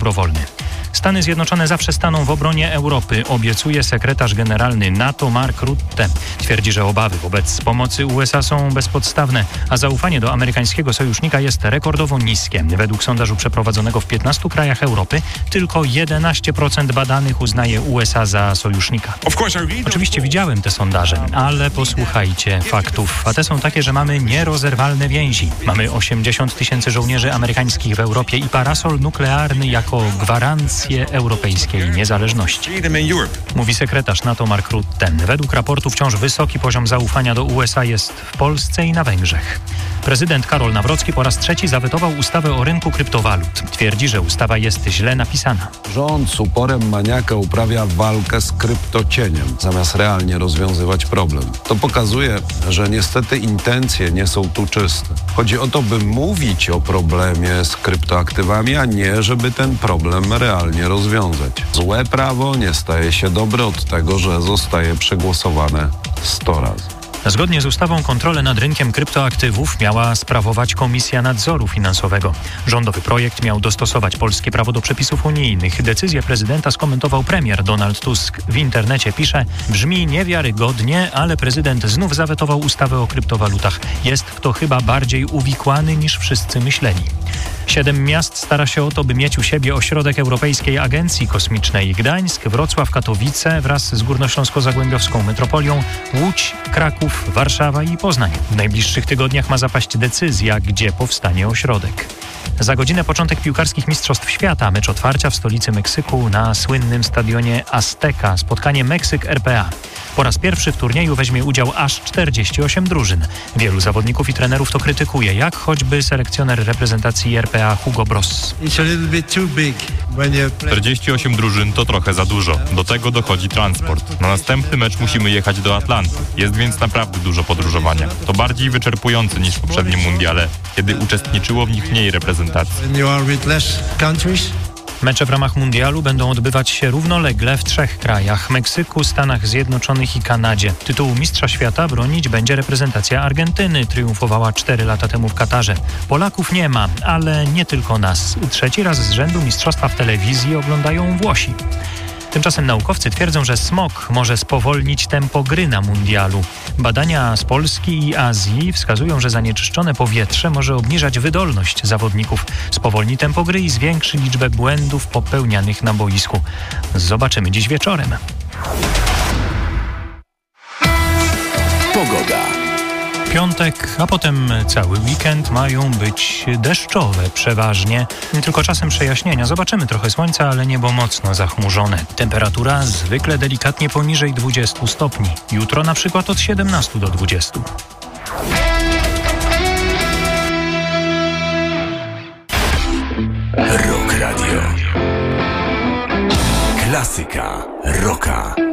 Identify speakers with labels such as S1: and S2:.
S1: dobrowolny. Stany Zjednoczone zawsze staną w obronie Europy, obiecuje sekretarz generalny NATO Mark Rutte. Twierdzi, że obawy wobec pomocy USA są bezpodstawne, a zaufanie do amerykańskiego sojusznika jest rekordowo niskie. Według sondażu przeprowadzonego w 15 krajach Europy tylko 11% badanych uznaje USA za sojusznika. Oczywiście widziałem te sondaże, ale posłuchajcie faktów. A te są takie, że mamy nierozerwalne więzi. Mamy 80 000 żołnierzy amerykańskich w Europie i parasol nuklearny jako gwarancję europejskiej niezależności. Mówi sekretarz NATO Mark Rutte. Według raportu wciąż wysoki poziom zaufania do USA jest w Polsce i na Węgrzech. Prezydent Karol Nawrocki po raz trzeci zawetował ustawę o rynku kryptowalut. Twierdzi, że ustawa jest źle napisana.
S2: Rząd z uporem maniaka uprawia walkę z kryptocieniem, zamiast realnie rozwiązywać problem. To pokazuje, że niestety intencje nie są tu czyste. Chodzi o to, by mówić o problemie z kryptoaktywami, a nie, żeby ten problem realnie rozwiązać. Złe prawo nie staje się dobre od tego, że zostaje przegłosowane 100 razy.
S1: Zgodnie z ustawą kontrolę nad rynkiem kryptoaktywów miała sprawować Komisja Nadzoru Finansowego. Rządowy projekt miał dostosować polskie prawo do przepisów unijnych. Decyzję prezydenta skomentował premier Donald Tusk. W internecie pisze: brzmi niewiarygodnie, ale prezydent znów zawetował ustawę o kryptowalutach. Jest kto chyba bardziej uwikłany niż wszyscy myśleli. 7 miast stara się o to, by mieć u siebie ośrodek Europejskiej Agencji Kosmicznej. Gdańsk, Wrocław, Katowice wraz z Górnośląsko-Zagłębiowską Metropolią, Łódź, Kraków, Warszawa i Poznań. W najbliższych tygodniach ma zapaść decyzja, gdzie powstanie ośrodek. Za godzinę początek piłkarskich Mistrzostw Świata. Mecz otwarcia w stolicy Meksyku na słynnym stadionie Azteca. Spotkanie Meksyk-RPA. Po raz pierwszy w turnieju weźmie udział aż 48 drużyn. Wielu zawodników i trenerów to krytykuje, jak choćby selekcjoner reprezentacji RPA Hugo Bross.
S3: 48 drużyn to trochę za dużo. Do tego dochodzi transport. Na następny mecz musimy jechać do Atlanty. Jest więc naprawdę dużo podróżowania. To bardziej wyczerpujące niż w poprzednim mundiale, kiedy uczestniczyło w nich mniej reprezentacji.
S1: Mecze w ramach mundialu będą odbywać się równolegle w 3 krajach: Meksyku, Stanach Zjednoczonych i Kanadzie. Tytułu mistrza świata bronić będzie reprezentacja Argentyny. Triumfowała 4 lata temu w Katarze. Polaków nie ma, ale nie tylko nas. 3. raz z rzędu mistrzostwa w telewizji oglądają Włosi. Tymczasem naukowcy twierdzą, że smog może spowolnić tempo gry na mundialu. Badania z Polski i Azji wskazują, że zanieczyszczone powietrze może obniżać wydolność zawodników, spowolni tempo gry i zwiększy liczbę błędów popełnianych na boisku. Zobaczymy dziś wieczorem.
S4: Pogoda.
S1: Piątek, a potem cały weekend mają być deszczowe przeważnie. Tylko czasem przejaśnienia. Zobaczymy trochę słońca, ale niebo mocno zachmurzone. Temperatura zwykle delikatnie poniżej 20 stopni. Jutro na przykład od 17 do 20.
S4: Rock Radio. Klasyka rocka.